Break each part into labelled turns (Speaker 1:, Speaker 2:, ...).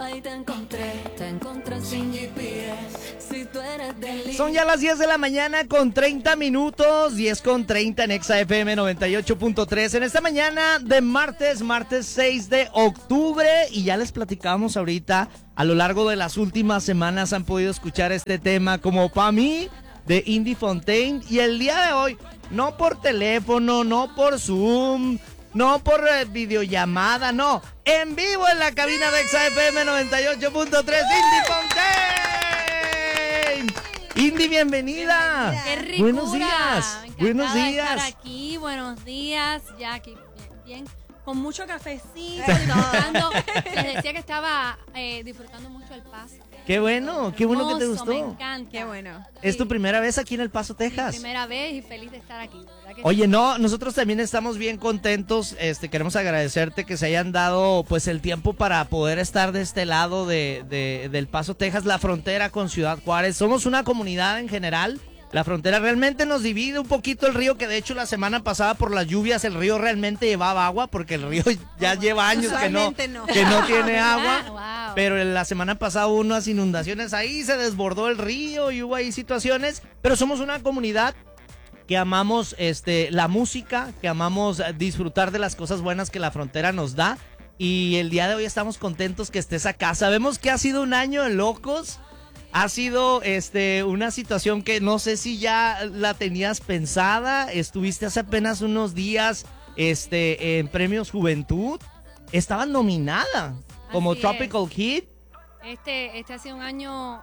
Speaker 1: ahí te encontré sin GPS. Si tú eres del...
Speaker 2: Son ya las 10 de la mañana con 30 minutos, 10 con 30 en Exa FM 98.3. En esta mañana de martes 6 de octubre. Y ya les platicamos ahorita, a lo largo de las últimas semanas han podido escuchar este tema como Pa' mí de Indie Fontaine. Y el día de hoy, no por teléfono, no por Zoom, no por videollamada, no. En vivo en la cabina de Exa FM 98.3, Indie Fontaine. Indie, bienvenida.
Speaker 3: ¡Qué ricura!
Speaker 2: Buenos días. Buenos
Speaker 3: De
Speaker 2: días.
Speaker 3: estar aquí, buenos días. Ya aquí, bien, con mucho cafecito. Disfrutando. Les decía que estaba disfrutando mucho el paso.
Speaker 2: Qué bueno que te
Speaker 3: Hermoso,
Speaker 2: gustó.
Speaker 3: Me encanta.
Speaker 4: Qué bueno.
Speaker 2: ¿Es tu primera vez aquí en El Paso, Texas?
Speaker 3: Primera vez y feliz de estar aquí. ¿Verdad que
Speaker 2: Oye, no, nosotros también estamos bien contentos. Queremos agradecerte que se hayan dado pues el tiempo para poder estar de este lado del Paso, Texas, la frontera con Ciudad Juárez. Somos una comunidad en general. La frontera realmente nos divide un poquito el río, que de hecho la semana pasada por las lluvias el río realmente llevaba agua, porque el río ya lleva años que no tiene agua.
Speaker 3: Wow.
Speaker 2: Pero la semana pasada hubo unas inundaciones ahí, se desbordó el río y hubo ahí situaciones. Pero somos una comunidad que amamos la música, que amamos disfrutar de las cosas buenas que la frontera nos da. Y el día de hoy estamos contentos que estés acá. Sabemos que ha sido un año de locos. Ha sido una situación que no sé si ya la tenías pensada. Estuviste hace apenas unos días en Premios Juventud. Estabas nominada como
Speaker 3: Así
Speaker 2: Tropical Kid.
Speaker 3: Este ha sido un año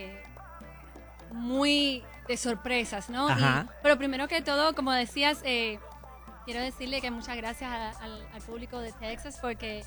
Speaker 3: muy de sorpresas, ¿no?
Speaker 2: Ajá.
Speaker 3: Pero primero que todo, como decías, quiero decirle que muchas gracias al público de Texas, porque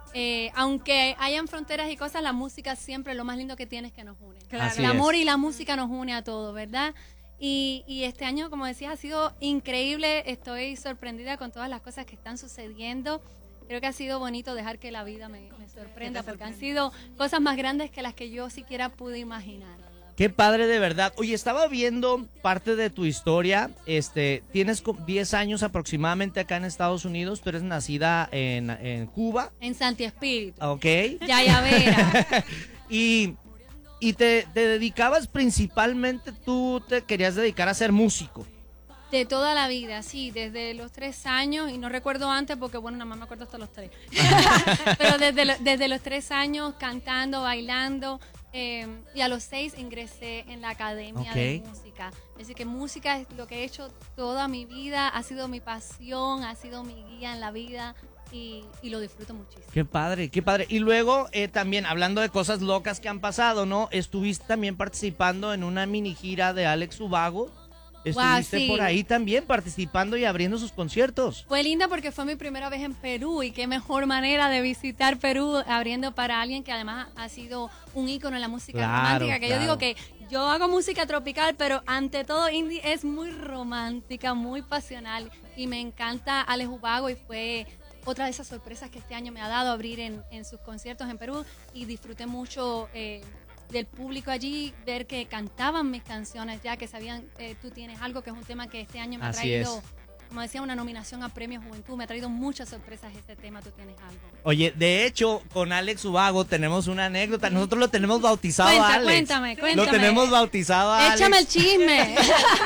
Speaker 3: aunque hayan fronteras y cosas, la música siempre lo más lindo que tiene es que nos une.
Speaker 4: Claro.
Speaker 2: Así
Speaker 3: El amor
Speaker 2: es.
Speaker 3: y la música nos une a todos, ¿verdad? Y este año, como decías, ha sido increíble. Estoy sorprendida con todas las cosas que están sucediendo. Creo que ha sido bonito dejar que la vida me sorprenda, porque han sido cosas más grandes que las que yo siquiera pude imaginar.
Speaker 2: Qué padre, de verdad. Oye, estaba viendo parte de tu historia. Tienes 10 años aproximadamente acá en Estados Unidos. Tú eres nacida en Cuba.
Speaker 3: En Santi Espíritu.
Speaker 2: Ok.
Speaker 3: Ya vera.
Speaker 2: Y te dedicabas principalmente, tú te querías dedicar a ser músico.
Speaker 3: De toda la vida, sí, desde los 3 años, y no recuerdo antes porque, bueno, nada más me acuerdo hasta los 3. Pero desde los 3 años cantando, bailando, y a los 6 ingresé en la academia de música. Así que música es lo que he hecho toda mi vida, ha sido mi pasión, ha sido mi guía en la vida. Y lo disfruto muchísimo.
Speaker 2: Qué padre, qué padre. Y luego también, hablando de cosas locas que han pasado, ¿no? Estuviste también participando en una mini gira de Alex Ubago. Estuviste
Speaker 3: sí.
Speaker 2: por ahí también participando y abriendo sus conciertos.
Speaker 3: Fue linda porque fue mi primera vez en Perú, y qué mejor manera de visitar Perú abriendo para alguien que además ha sido un ícono en la música romántica. Que yo digo que yo hago música tropical, pero ante todo indie es muy romántica, muy pasional, y me encanta Alex Ubago, y fue otra de esas sorpresas que este año me ha dado abrir en sus conciertos en Perú, y disfruté mucho del público allí, ver que cantaban mis canciones ya, que sabían Tú Tienes Algo, que es un tema que este año me ha traído, como decía, una nominación a Premios Juventud. Me ha traído muchas sorpresas este tema, Tú Tienes Algo.
Speaker 2: Oye, de hecho, con Alex Ubago tenemos una anécdota. Nosotros lo tenemos bautizado a Alex.
Speaker 3: Cuéntame.
Speaker 2: Lo tenemos bautizado a Alex.
Speaker 3: Échame el chisme.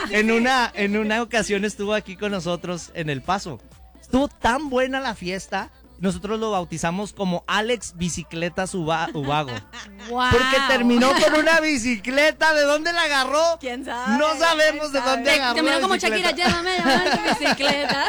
Speaker 2: En una ocasión estuvo aquí con nosotros en El Paso. Estuvo tan buena la fiesta, nosotros lo bautizamos como Alex Bicicletas Ubago.
Speaker 3: Wow.
Speaker 2: Porque terminó con una bicicleta. ¿De dónde la agarró?
Speaker 4: ¿Quién sabe?
Speaker 2: No sabemos de dónde agarró.
Speaker 3: Terminó
Speaker 2: la
Speaker 3: como
Speaker 2: bicicleta.
Speaker 3: Shakira, llévame tu bicicleta.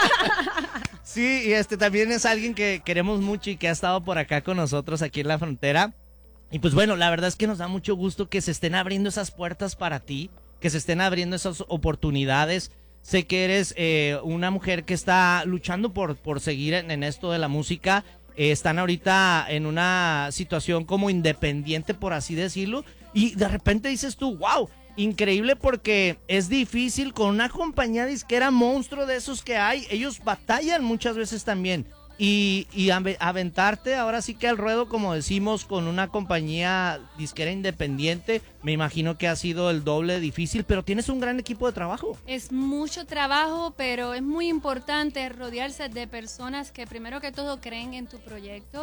Speaker 2: Sí, y también es alguien que queremos mucho y que ha estado por acá con nosotros aquí en la frontera. Y pues bueno, la verdad es que nos da mucho gusto que se estén abriendo esas puertas para ti, que se estén abriendo esas oportunidades. Sé que eres una mujer que está luchando por seguir en esto de la música. Están ahorita en una situación como independiente, por así decirlo. Y de repente dices tú, wow, increíble, porque es difícil con una compañía disquera monstruo de esos que hay. Ellos batallan muchas veces también. Y aventarte ahora sí que al ruedo, como decimos, con una compañía disquera independiente, me imagino que ha sido el doble de difícil, pero tienes un gran equipo de trabajo.
Speaker 3: Es mucho trabajo, pero es muy importante rodearse de personas que primero que todo creen en tu proyecto,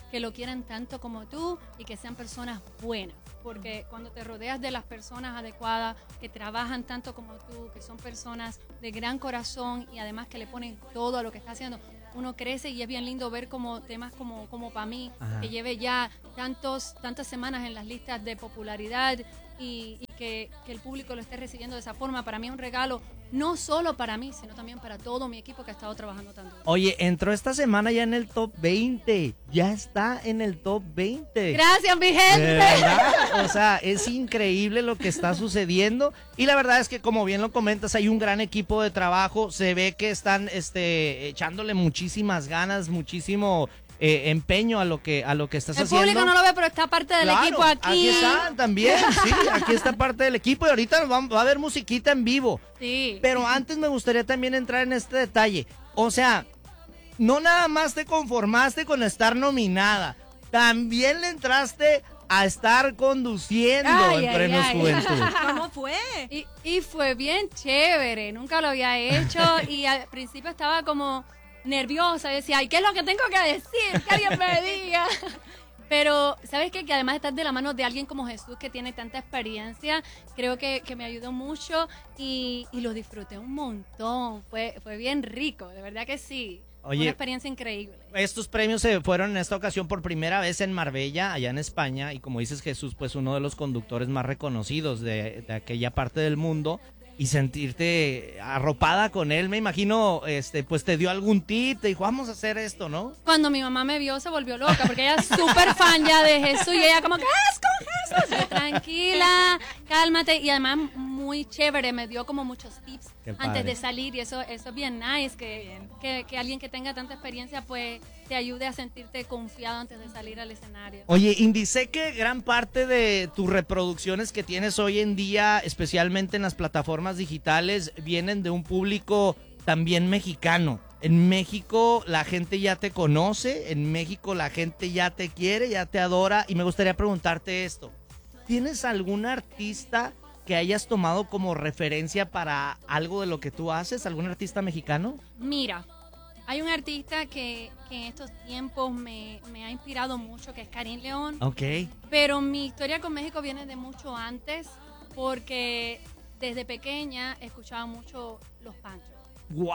Speaker 3: que lo quieran tanto como tú y que sean personas buenas. Porque cuando te rodeas de las personas adecuadas, que trabajan tanto como tú, que son personas de gran corazón y además que le ponen todo a lo que está haciendo, uno crece y es bien lindo ver como temas como para mí, que lleve ya tantas semanas en las listas de popularidad y que el público lo esté recibiendo de esa forma. Para mí es un regalo, no solo para mí, sino también para todo mi equipo que ha estado trabajando tanto.
Speaker 2: Oye, entró esta semana ya en el top 20, ya está en el top 20.
Speaker 3: Gracias, mi gente.
Speaker 2: ¿Verdad? O sea, es increíble lo que está sucediendo y la verdad es que como bien lo comentas, hay un gran equipo de trabajo, se ve que están echándole muchísimas ganas, muchísimo empeño a lo que estás haciendo.
Speaker 3: El público no lo ve, pero está parte del equipo aquí.
Speaker 2: Aquí están también, sí, aquí está parte del equipo y ahorita va a haber musiquita en vivo.
Speaker 3: Sí.
Speaker 2: Pero antes me gustaría también entrar en este detalle. O sea, no nada más te conformaste con estar nominada, también le entraste a estar conduciendo en Premios Juventud.
Speaker 4: ¿Cómo fue?
Speaker 3: Y fue bien chévere, nunca lo había hecho y al principio estaba como nerviosa, decía, ay, ¿qué es lo que tengo que decir? Que alguien me diga. Pero, ¿sabes qué? Que además estás de la mano de alguien como Jesús que tiene tanta experiencia, creo que me ayudó mucho y lo disfruté un montón. Fue bien rico, de verdad que sí.
Speaker 2: Oye,
Speaker 3: una experiencia increíble.
Speaker 2: Estos premios se fueron en esta ocasión por primera vez en Marbella, allá en España, y como dices Jesús, pues uno de los conductores más reconocidos de aquella parte del mundo. Y sentirte arropada con él, me imagino, pues te dio algún tip, te dijo, vamos a hacer esto, ¿no?
Speaker 3: Cuando mi mamá me vio se volvió loca, porque ella es súper fan ya de Jesús, y ella como, ¿qué es con Jesús? Yo, tranquila, cálmate, y además muy chévere, me dio como muchos tips antes de salir, y eso es bien nice, que alguien que tenga tanta experiencia, pues, te ayude a sentirte confiado antes de salir al escenario.
Speaker 2: Oye, Indy, sé que gran parte de tus reproducciones que tienes hoy en día, especialmente en las plataformas digitales, vienen de un público también mexicano. En México la gente ya te conoce, en México la gente ya te quiere, ya te adora, y me gustaría preguntarte esto. ¿Tienes algún artista que hayas tomado como referencia para algo de lo que tú haces? ¿Algún artista mexicano?
Speaker 3: Mira, hay un artista que en estos tiempos me ha inspirado mucho, que es Karim León.
Speaker 2: Ok.
Speaker 3: Pero mi historia con México viene de mucho antes, porque desde pequeña escuchaba mucho Los Panchos.
Speaker 2: ¡Wow!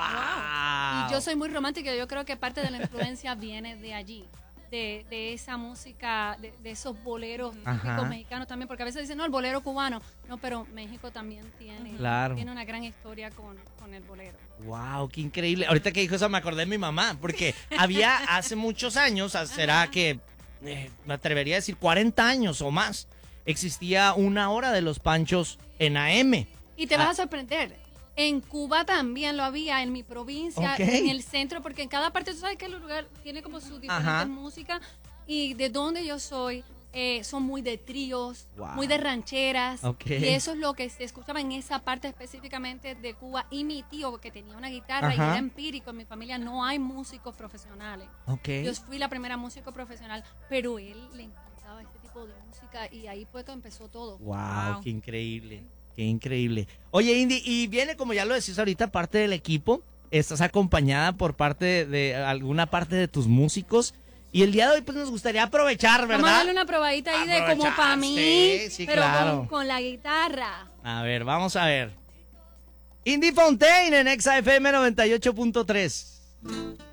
Speaker 3: Y yo soy muy romántica, yo creo que parte de la influencia viene de allí. De esa música, de esos boleros típicos mexicanos también, porque a veces dicen, no, el bolero cubano. No, pero México también tiene una gran historia con el bolero.
Speaker 2: ¡Wow! ¡Qué increíble! Ahorita que dijo eso me acordé de mi mamá, porque había hace muchos años, será que me atrevería a decir 40 años o más, existía una hora de Los Panchos en AM.
Speaker 3: Y te vas a sorprender. En Cuba también lo había, en mi provincia, en el centro, porque en cada parte, tú sabes que el lugar tiene como su diferente música, y de donde yo soy, son muy de tríos, muy de rancheras, y eso es lo que se escuchaba en esa parte específicamente de Cuba. Y mi tío, que tenía una guitarra y era empírico, en mi familia no hay músicos profesionales. Yo fui la primera músico profesional, pero él le encantaba este tipo de música y ahí fue que empezó todo.
Speaker 2: ¡Wow! ¡Qué increíble! Qué increíble. Oye, Indy, y viene, como ya lo decís ahorita, parte del equipo. Estás acompañada por parte de alguna parte de tus músicos. Y el día de hoy, pues nos gustaría aprovechar, ¿verdad?
Speaker 3: Vamos a darle una probadita ahí de como para mí,
Speaker 2: sí,
Speaker 3: pero
Speaker 2: claro.
Speaker 3: con la guitarra.
Speaker 2: A ver, vamos a ver. Indy Fontaine en Exa FM 98.3.